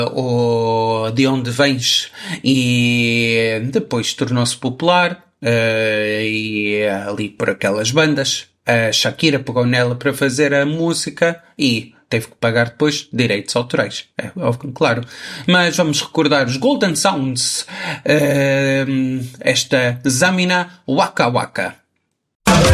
ou De Onde Vens, e depois tornou-se popular, e ali por aquelas bandas. A Shakira pegou nela para fazer a música e teve que pagar depois direitos autorais. É óbvio, claro. Mas vamos recordar os Golden Sounds. Esta Zamina Waka Waka.